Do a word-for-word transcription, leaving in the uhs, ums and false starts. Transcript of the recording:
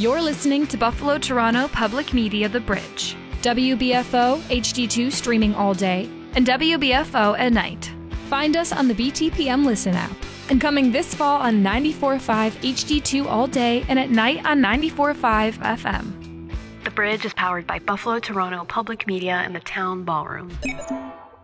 You're listening to Buffalo Toronto Public Media The Bridge. W B F O H D two streaming all day and W B F O at night. Find us on the B T P M Listen app. And coming this fall on ninety-four point five H D two all day and at night on ninety-four point five F M. The Bridge is powered by Buffalo Toronto Public Media and the Town Ballroom.